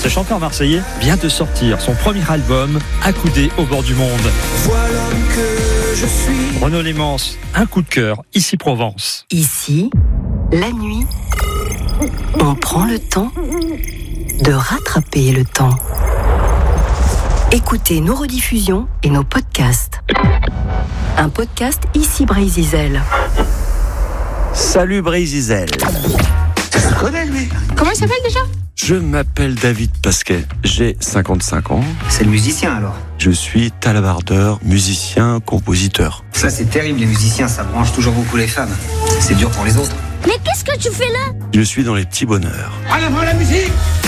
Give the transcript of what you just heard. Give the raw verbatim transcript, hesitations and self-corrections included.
Ce chanteur marseillais vient de sortir son premier album, Accoudé au bord du monde. Voilà que je suis. Renaud Lémence, un coup de cœur, ici Provence. Ici, la nuit, on prend le temps de rattraper le temps. Écoutez nos rediffusions et nos podcasts. Un podcast Ici Brézizel. Salut Brézizel. Tu le connais, lui? Comment il s'appelle déjà? Je m'appelle David Pasquet, j'ai cinquante-cinq ans. C'est le musicien, alors. Je suis talabardeur, musicien, compositeur. Ça, c'est terrible, les musiciens, ça branche toujours beaucoup les femmes. C'est dur pour les autres. Mais qu'est-ce que tu fais là? Je suis dans les petits bonheurs. En avant la musique!